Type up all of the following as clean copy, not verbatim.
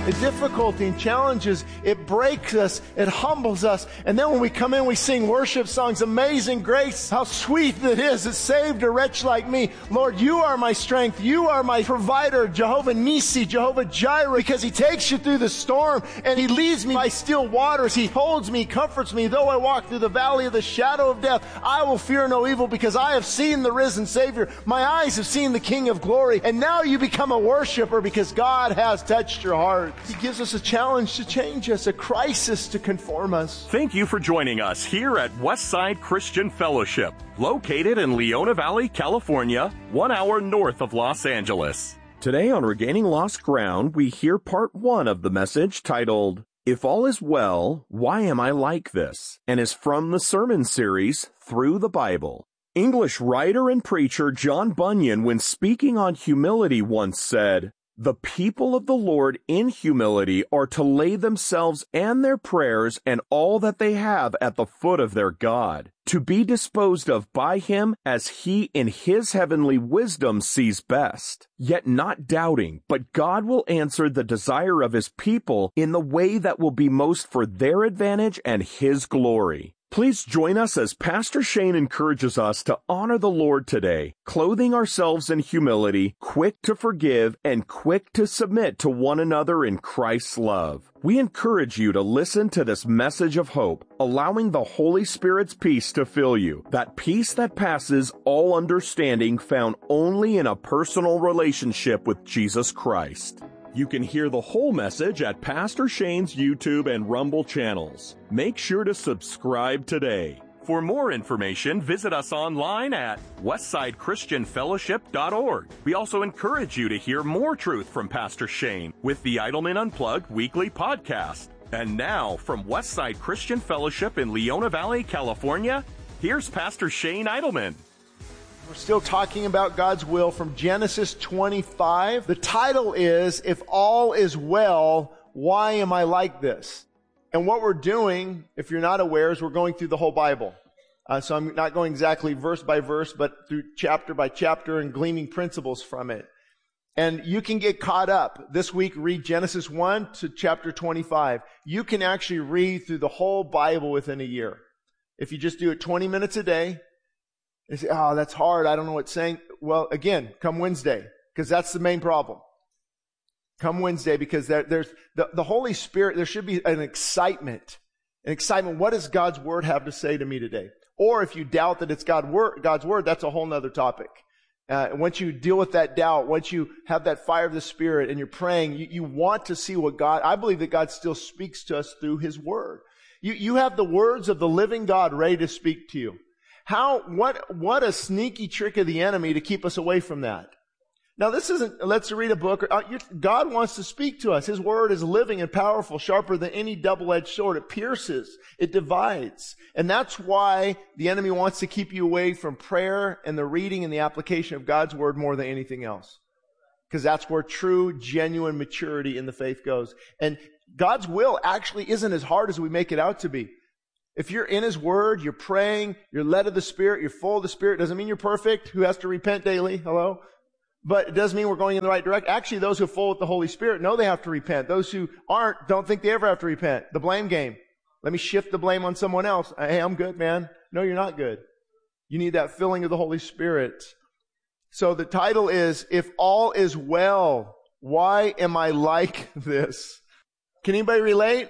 The difficulty and challenges, it breaks us, it humbles us. And then when we come in, we sing worship songs, Amazing Grace, how sweet it is. It saved a wretch like me. Lord, you are my strength. You are my provider, Jehovah Nisi, Jehovah Jireh, because he takes you through the storm and he leads me by still waters. He holds me, comforts me. Though I walk through the valley of the shadow of death, I will fear no evil because I have seen the risen Savior. My eyes have seen the King of glory. And now you become a worshiper because God has touched your heart. He gives us a challenge to change us, a crisis to conform us. Thank you for joining us here at Westside Christian Fellowship, located in Leona Valley, California, 1 hour north of Los Angeles. Today on Regaining Lost Ground, we hear part 1 of the message titled, If All Is Well, Why Am I Like This? And is from the sermon series, Through the Bible. English writer and preacher John Bunyan, when speaking on humility, once said, "The people of the Lord in humility are to lay themselves and their prayers and all that they have at the foot of their God, to be disposed of by him as he in his heavenly wisdom sees best, yet not doubting, but God will answer the desire of his people in the way that will be most for their advantage and his glory." Please join us as Pastor Shane encourages us to honor the Lord today, clothing ourselves in humility, quick to forgive, and quick to submit to one another in Christ's love. We encourage you to listen to this message of hope, allowing the Holy Spirit's peace to fill you, that peace that passes all understanding found only in a personal relationship with Jesus Christ. You can hear the whole message at Pastor Shane's YouTube and Rumble channels. Make sure to subscribe today. For more information, visit us online at westsidechristianfellowship.org. We also encourage you to hear more truth from Pastor Shane with the Idleman Unplugged weekly podcast. And now, from Westside Christian Fellowship in Leona Valley, California, here's Pastor Shane Idleman. We're still talking about God's will from Genesis 25. The title is, If All Is Well, Why Am I Like This? And what we're doing, if you're not aware, is we're going through the whole Bible. So I'm not going exactly verse by verse, but through chapter by chapter and gleaning principles from it. And you can get caught up. This week, read Genesis 1 to chapter 25. You can actually read through the whole Bible within a year. If you just do it 20 minutes a day, you say, oh, that's hard. I don't know what it's saying. Well, again, come Wednesday, because that's the main problem. Come Wednesday, because there's the Holy Spirit, there should be an excitement. What does God's Word have to say to me today? Or if you doubt that it's God's Word, that's a whole nother topic. Once you deal with that doubt, once you have that fire of the Spirit and you're praying, you want to see what I believe that God still speaks to us through His Word. You have the words of the living God ready to speak to you. What a sneaky trick of the enemy to keep us away from that. Now this isn't, let's read a book. God wants to speak to us. His word is living and powerful, sharper than any double-edged sword. It pierces, it divides. And that's why the enemy wants to keep you away from prayer and the reading and the application of God's word more than anything else. Because that's where true, genuine maturity in the faith goes. And God's will actually isn't as hard as we make it out to be. If you're in His Word, you're praying, you're led of the Spirit, you're full of the Spirit, doesn't mean you're perfect. Who has to repent daily? Hello? But it does mean we're going in the right direction. Actually, those who are full with the Holy Spirit know they have to repent. Those who aren't don't think they ever have to repent. The blame game. Let me shift the blame on someone else. Hey, I'm good, man. No, you're not good. You need that filling of the Holy Spirit. So the title is, If All Is Well, Why Am I Like This? Can anybody relate?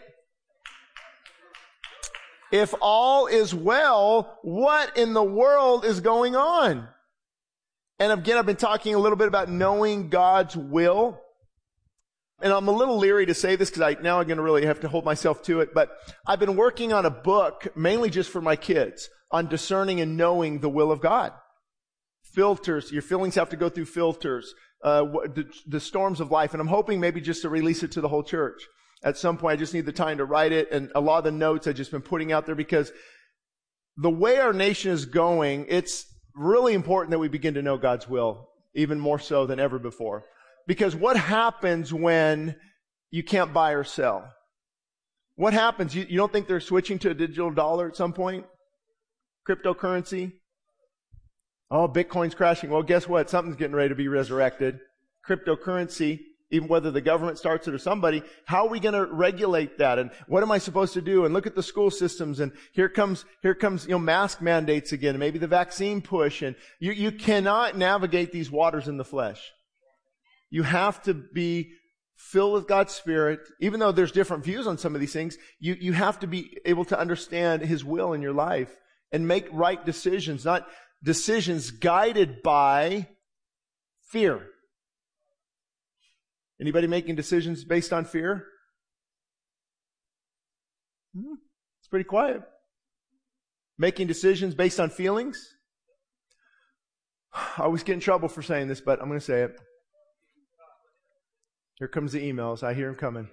If all is well, what in the world is going on? And again, I've been talking a little bit about knowing God's will. And I'm a little leery to say this because now I'm going to really have to hold myself to it. But I've been working on a book, mainly just for my kids, on discerning and knowing the will of God. Filters. Your feelings have to go through filters. The storms of life. And I'm hoping maybe just to release it to the whole church. At some point, I just need the time to write it. And a lot of the notes I've just been putting out there because the way our nation is going, it's really important that we begin to know God's will, even more so than ever before. Because what happens when you can't buy or sell? What happens? You don't think they're switching to a digital dollar at some point? Cryptocurrency? Oh, Bitcoin's crashing. Well, guess what? Something's getting ready to be resurrected. Cryptocurrency. even whether the government starts it or somebody, how are we going to regulate that? And what am I supposed to do? And look at the school systems, and here comes, mask mandates again, and maybe the vaccine push, and you cannot navigate these waters in the flesh. You have to be filled with God's Spirit. Even though there's different views on some of these things, you have to be able to understand His will in your life and make right decisions, not decisions guided by fear. Anybody making decisions based on fear? It's pretty quiet. Making decisions based on feelings? I always get in trouble for saying this, but I'm going to say it. Here comes the emails. I hear them coming.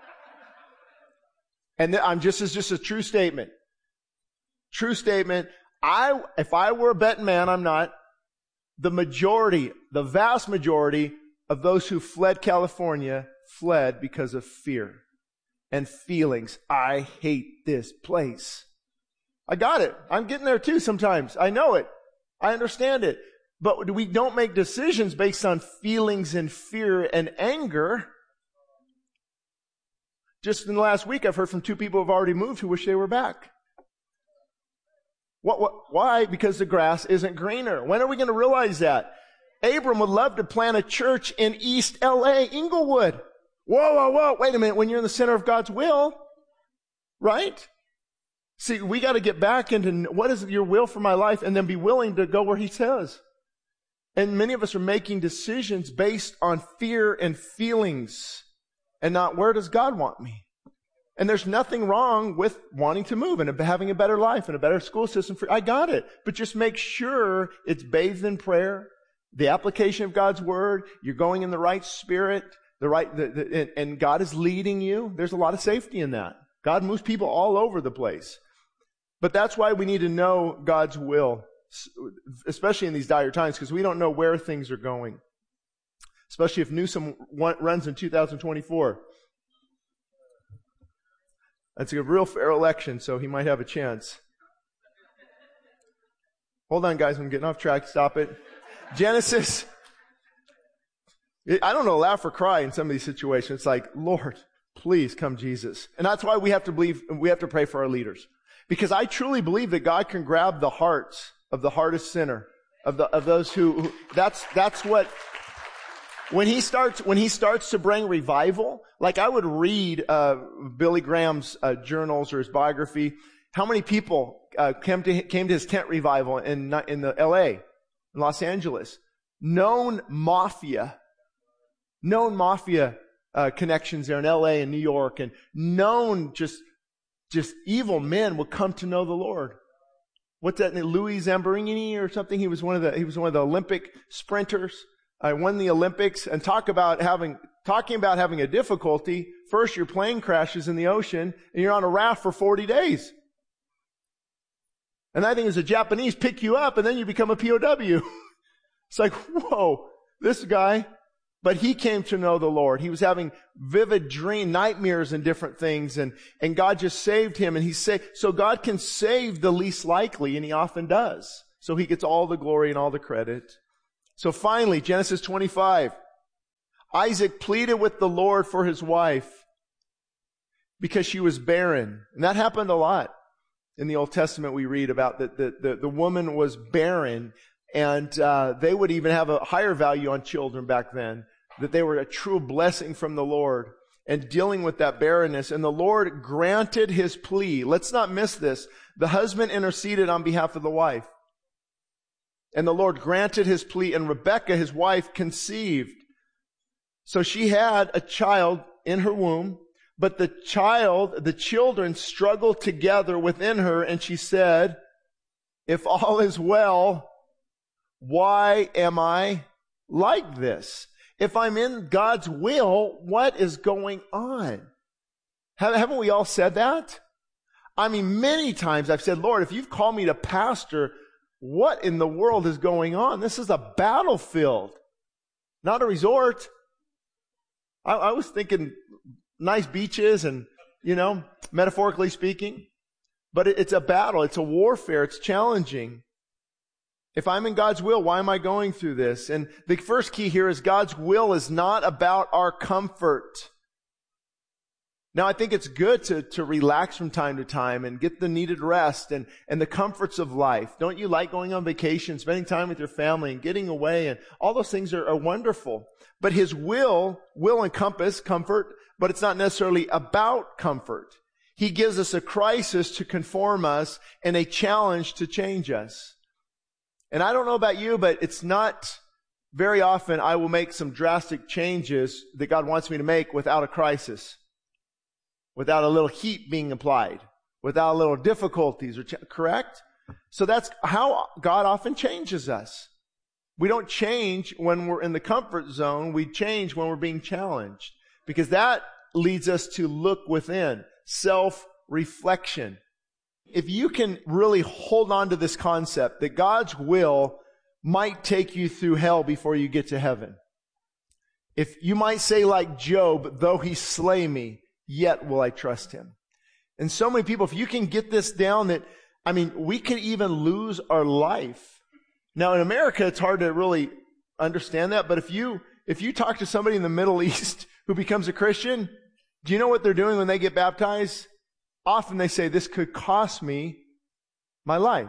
And it's just a true statement. True statement. If I were a betting man, I'm not. The vast majority of those who fled California fled because of fear and feelings. I hate this place. I got it. I'm getting there too sometimes. I know it. I understand it. But we don't make decisions based on feelings and fear and anger. Just in the last week, I've heard from 2 people who have already moved who wish they were back. Why? Because the grass isn't greener. When are we going to realize that? Abram would love to plant a church in East LA, Inglewood. Whoa. Wait a minute. When you're in the center of God's will, right? See, we got to get back into what is your will for my life and then be willing to go where He says. And many of us are making decisions based on fear and feelings and not where does God want me? And there's nothing wrong with wanting to move and having a better life and a better school system. I got it. But just make sure it's bathed in prayer, the application of God's Word, you're going in the right spirit, and God is leading you. There's a lot of safety in that. God moves people all over the place. But that's why we need to know God's will, especially in these dire times, because we don't know where things are going. Especially if Newsom runs in 2024. That's a real fair election, so he might have a chance. Hold on, guys. I'm getting off track. Stop it. Genesis. I don't know, laugh or cry in some of these situations. It's like, Lord, please come, Jesus. And that's why we have to believe, we have to pray for our leaders. Because I truly believe that God can grab the hearts of the hardest sinner, of those who that's what, when he starts to bring revival, like I would read, Billy Graham's, journals or his biography. How many people, came to his tent revival in the LA, in Los Angeles? Known mafia connections there in LA and New York, and known just evil men would come to know the Lord. What's that name? Louis Zamperini or something? He was one of the Olympic sprinters. I won the Olympics, and talking about having a difficulty. First, your plane crashes in the ocean and you're on a raft for 40 days. And I think as a Japanese pick you up and then you become a POW. It's like, whoa, this guy. But he came to know the Lord. He was having vivid nightmares and different things, and God just saved him, and so God can save the least likely, and He often does. So He gets all the glory and all the credit. So finally, Genesis 25. Isaac pleaded with the Lord for his wife because she was barren. And that happened a lot. In the Old Testament we read about that the woman was barren, and they would even have a higher value on children back then, that they were a true blessing from the Lord, and dealing with that barrenness. And the Lord granted his plea. Let's not miss this. The husband interceded on behalf of the wife. And the Lord granted his plea, and Rebekah, his wife, conceived. So she had a child in her womb, but the children struggled together within her, and she said, if all is well, why am I like this? If I'm in God's will, what is going on? Haven't we all said that? I mean, many times I've said, Lord, if you've called me to pastor, what in the world is going on? This is a battlefield, not a resort. I was thinking nice beaches and, metaphorically speaking, but it's a battle. It's a warfare. It's challenging. If I'm in God's will, why am I going through this? And the first key here is God's will is not about our comfort. Now, I think it's good to relax from time to time and get the needed rest and the comforts of life. Don't you like going on vacation, spending time with your family and getting away? And all those things are wonderful. But His will encompass comfort, but it's not necessarily about comfort. He gives us a crisis to conform us and a challenge to change us. And I don't know about you, but it's not very often I will make some drastic changes that God wants me to make without a crisis, without a little heat being applied, without a little difficulties, correct? So that's how God often changes us. We don't change when we're in the comfort zone. We change when we're being challenged, because that leads us to look within, self-reflection. If you can really hold on to this concept that God's will might take you through hell before you get to heaven. If you might say like Job, though he slay me, yet will I trust him. And so many people, if you can get this down that, we could even lose our life. Now in America, it's hard to really understand that, but if you talk to somebody in the Middle East who becomes a Christian, do you know what they're doing when they get baptized? Often they say, this could cost me my life.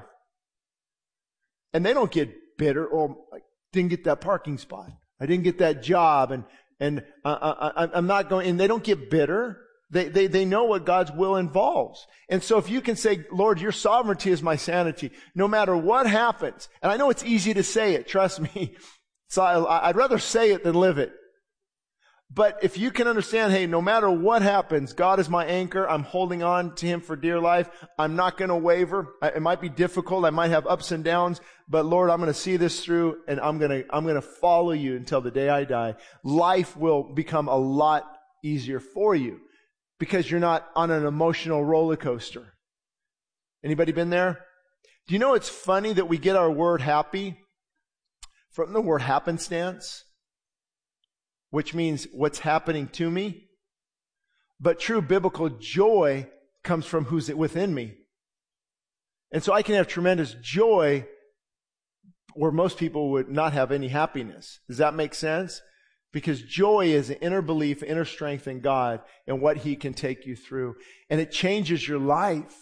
And they don't get bitter, I didn't get that parking spot. I didn't get that job, and I'm not going, and they don't get bitter. They know what God's will involves. And so if you can say, Lord, your sovereignty is my sanity, no matter what happens. And I know it's easy to say it, trust me. So I'd rather say it than live it. But if you can understand, hey, no matter what happens, God is my anchor. I'm holding on to Him for dear life. I'm not going to waver. It might be difficult. I might have ups and downs, but Lord, I'm going to see this through, and I'm going to follow you until the day I die. Life will become a lot easier for you because you're not on an emotional roller coaster. Anybody been there? Do you know it's funny that we get our word happy from the word happenstance, which means what's happening to me? But true biblical joy comes from who's within me. And so I can have tremendous joy where most people would not have any happiness. Does that make sense? Because joy is an inner belief, inner strength in God and what He can take you through. And it changes your life.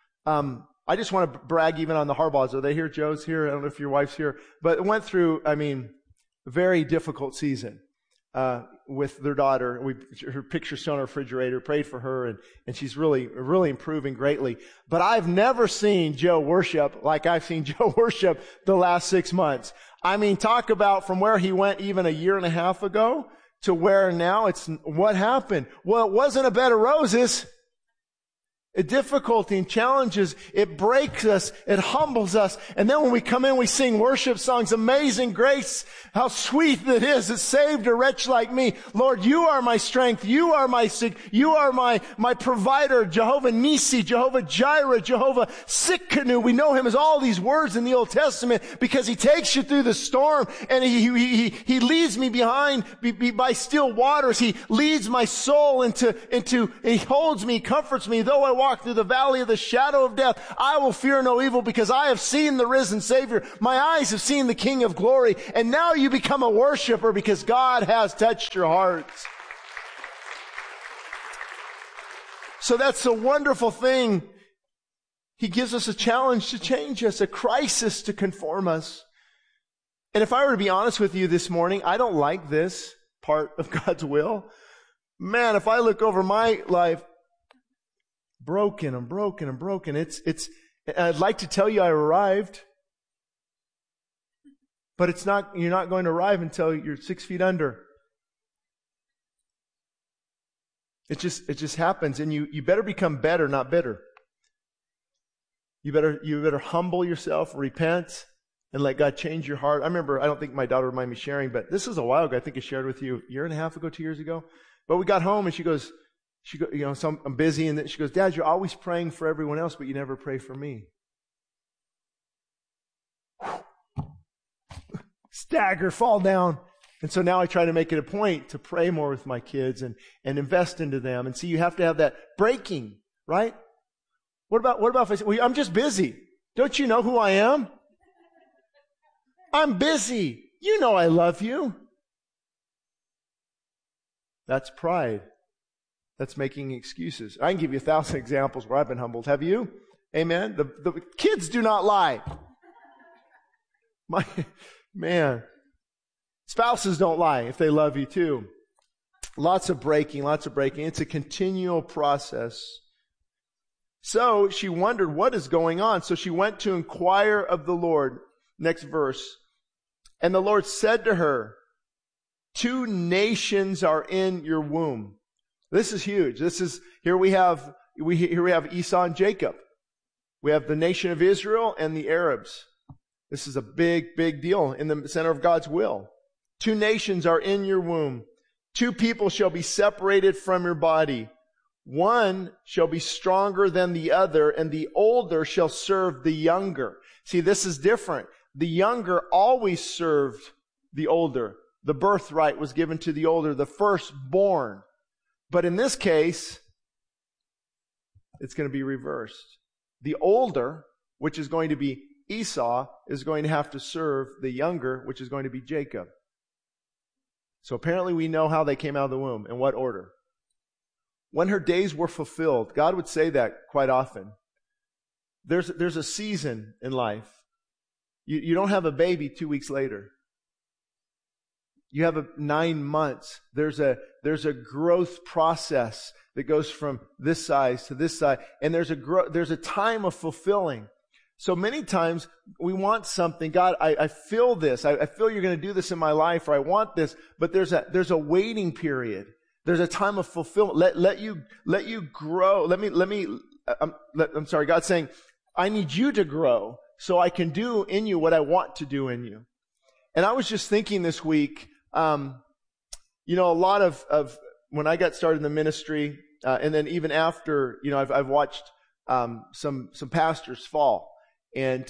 I just want to brag even on the Harbaughs. Are they here? Joe's here. I don't know if your wife's here. But it went through, a very difficult season. With their daughter. Her picture's still on our refrigerator, prayed for her, and she's really, really improving greatly. But I've never seen Joe worship like I've seen Joe worship the last 6 months. Talk about from where he went even a year and a half ago to where now what happened? Well, it wasn't a bed of roses. Difficulty and challenges, it breaks us, it humbles us. And then when we come in, we sing worship songs, Amazing Grace, how sweet it is. It saved a wretch like me. Lord, you are my strength. You are my provider, Jehovah Nisi, Jehovah Jireh, Jehovah Sikkenu. We know Him as all these words in the Old Testament because He takes you through the storm and He leads me by still waters. He leads my soul into, He holds me, comforts me. Though I walk through the valley of the shadow of death, I will fear no evil because I have seen the risen Savior. My eyes have seen the King of glory. And now you become a worshiper because God has touched your hearts. So that's the wonderful thing. He gives us a challenge to change us, a crisis to conform us. And if I were to be honest with you this morning, I don't like this part of God's will. Man, if I look over my life, broken. I'd like to tell you I arrived, but you're not going to arrive until you're 6 feet under. It just happens, and you better become better, not bitter. You better humble yourself, repent, and let God change your heart. I remember, I don't think my daughter reminded me sharing, but this is a while ago. I think I shared with you a year and a half ago, 2 years ago. But we got home and she goes, so I'm busy, and then she goes, Dad, you're always praying for everyone else, but you never pray for me. Stagger, fall down. And so now I try to make it a point to pray more with my kids and invest into them. And see, you have to have that breaking, right? What about if I say, well, I'm just busy. Don't you know who I am? I'm busy. You know I love you. That's pride. That's making excuses. I can give you 1,000 examples where I've been humbled. Have you? Amen? The kids do not lie. Man. Spouses don't lie if they love you too. Lots of breaking. It's a continual process. So she wondered what is going on. So she went to inquire of the Lord. Next verse. And the Lord said to her, 2 nations are in your womb. This is huge. Here we have Esau and Jacob. We have the nation of Israel and the Arabs. This is a big, big deal in the center of God's will. 2 nations are in your womb. 2 people shall be separated from your body. One shall be stronger than the other, and the older shall serve the younger. See, this is different. The younger always served the older. The birthright was given to the older, the firstborn. But in this case, it's going to be reversed. The older, which is going to be Esau, is going to have to serve the younger, which is going to be Jacob. So apparently we know how they came out of the womb, in what order. When her days were fulfilled, God would say that quite often. There's a season in life. You don't have a baby 2 weeks later. You have 9 months. There's a growth process that goes from this size to this size, and there's a time of fulfilling. So many times we want something. God, I feel this. I feel you're going to do this in my life, or I want this. But there's a waiting period. There's a time of fulfillment. Let you grow. I'm sorry. God's saying, I need you to grow so I can do in you what I want to do in you. And I was just thinking this week, a lot of when I got started in the ministry, and then even after, I've watched some pastors fall. And,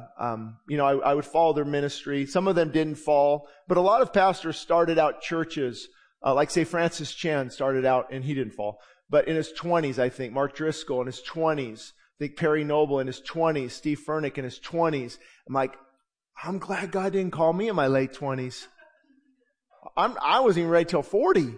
I would follow their ministry. Some of them didn't fall, but a lot of pastors started out churches, like say Francis Chan started out and he didn't fall, but in his 20s, I think, Mark Driscoll in his 20s, I think Perry Noble in his 20s, Steve Furnick in his 20s. I'm like, I'm glad God didn't call me in my late 20s. I wasn't even ready till 40.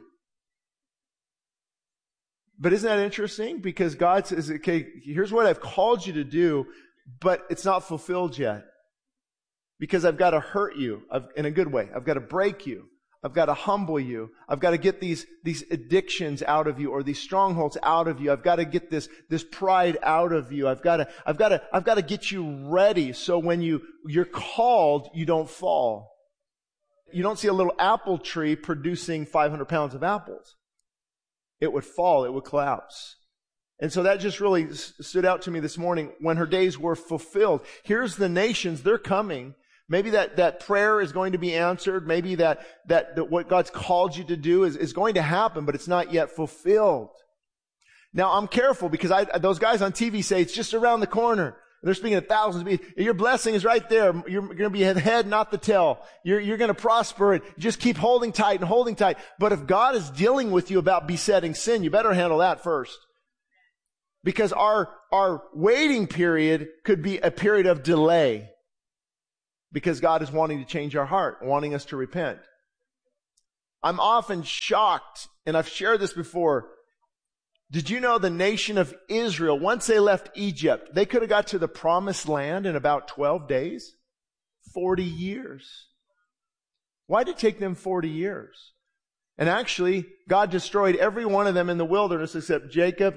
But isn't that interesting? Because God says, okay, here's what I've called you to do, but it's not fulfilled yet. Because I've got to hurt you in a good way. I've got to break you. I've got to humble you. I've got to get these addictions out of you, or these strongholds out of you. I've got to get this pride out of you. I've got to get you ready so when you're called, you don't fall. You don't see a little apple tree producing 500 pounds of apples. It would fall. It would collapse. And so that just really stood out to me this morning. When her days were fulfilled, here's the nations. They're coming. Maybe that prayer is going to be answered. Maybe that what God's called you to do is going to happen, but it's not yet fulfilled. Now I'm careful because those guys on TV say it's just around the corner. They're speaking of thousands of people. Your blessing is right there. You're going to be the head, not the tail. You're going to prosper and just keep holding tight and holding tight. But if God is dealing with you about besetting sin, you better handle that first. Because our waiting period could be a period of delay. Because God is wanting to change our heart, wanting us to repent. I'm often shocked, and I've shared this before. Did you know the nation of Israel, once they left Egypt, they could have got to the promised land in about 12 days? 40 years. Why did it take them 40 years? And actually, God destroyed every one of them in the wilderness except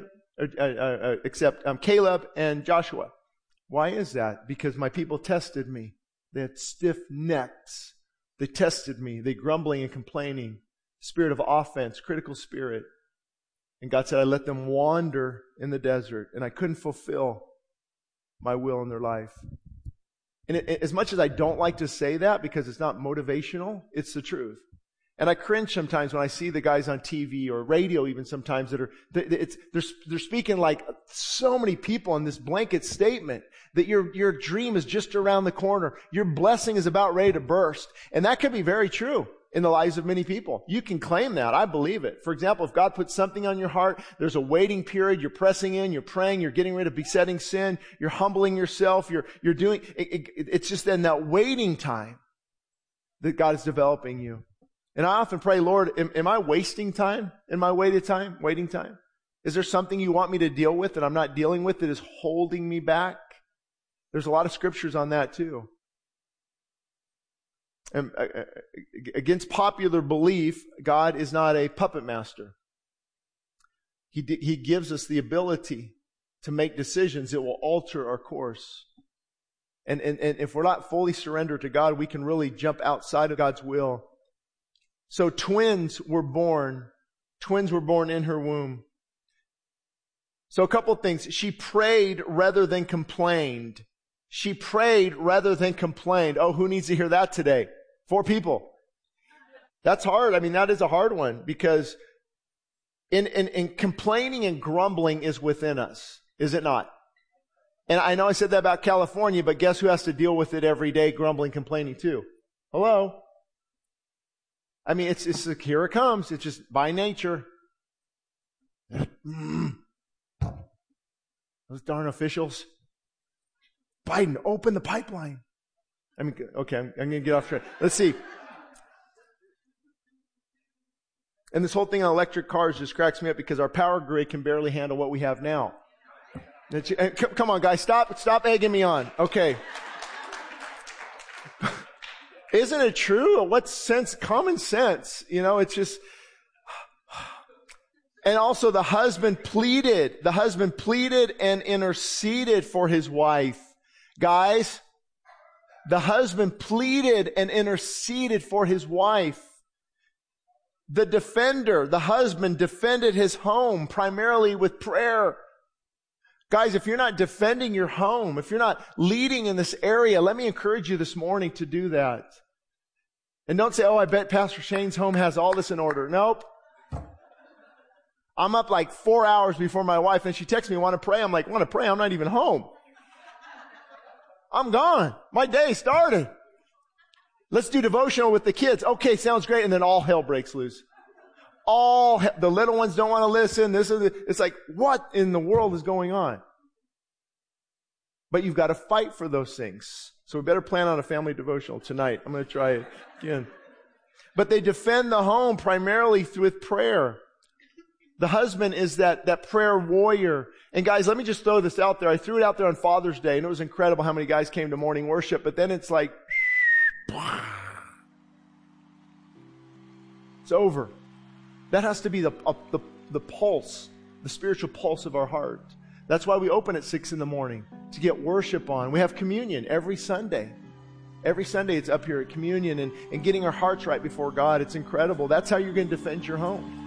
Caleb and Joshua. Why is that? Because my people tested me. They had stiff necks. They tested me. They grumbling and complaining. Spirit of offense, critical spirit. And God said, I let them wander in the desert, and I couldn't fulfill my will in their life. And as much as I don't like to say that because it's not motivational, it's the truth. And I cringe sometimes when I see the guys on TV or radio even sometimes they're speaking like so many people in this blanket statement that your dream is just around the corner. Your blessing is about ready to burst. And that could be very true in the lives of many people. You can claim that. I believe it. For example, if God puts something on your heart, there's a waiting period. You're pressing in, you're praying, you're getting rid of besetting sin, you're humbling yourself, you're doing, it's just in that waiting time. that God is developing you. And I often pray, Lord, am I wasting time in my waiting time? Is there something you want me to deal with that I'm not dealing with that is holding me back? There's a lot of scriptures on that too. And against popular belief, God is not a puppet master. He gives us the ability to make decisions that will alter our course. And if we're not fully surrendered to God, we can really jump outside of God's will. So twins were born. Twins were born in her womb. So a couple of things. She prayed rather than complained. She prayed rather than complained. Oh, who needs to hear that today? 4 people. That's hard. I mean, that is a hard one because in complaining and grumbling is within us, is it not? And I know I said that about California, but guess who has to deal with it every day, grumbling, complaining too? Hello? I mean, it's like, here it comes. It's just by nature. Those darn officials. Biden, open the pipeline. I mean, okay, I'm going to get off track. Let's see. And this whole thing on electric cars just cracks me up because our power grid can barely handle what we have now. Come on, guys, stop egging me on. Okay. Isn't it true? What sense? Common sense. You know, it's just. And also the husband pleaded and interceded for his wife. Guys, the husband pleaded and interceded for his wife. The husband defended his home primarily with prayer. Guys, if you're not defending your home, if you're not leading in this area, let me encourage you this morning to do that. And don't say, oh, I bet Pastor Shane's home has all this in order. Nope. I'm up like 4 hours before my wife and she texts me, want to pray? I'm like, want to pray? I'm not even home. I'm gone. My day started. Let's do devotional with the kids. Okay, sounds great. And then all hell breaks loose. The little ones don't want to listen. It's like, what in the world is going on? But you've got to fight for those things. So we better plan on a family devotional tonight. I'm going to try it again. But they defend the home primarily with prayer. The husband is that prayer warrior. And guys, let me just throw this out there. I threw it out there on Father's Day, and it was incredible how many guys came to morning worship. But then it's like, it's over. That has to be the pulse, the spiritual pulse of our heart. That's why we open at 6 a.m. to get worship on. We have communion every Sunday. Every Sunday it's up here at communion and getting our hearts right before God. It's incredible. That's how you're going to defend your home.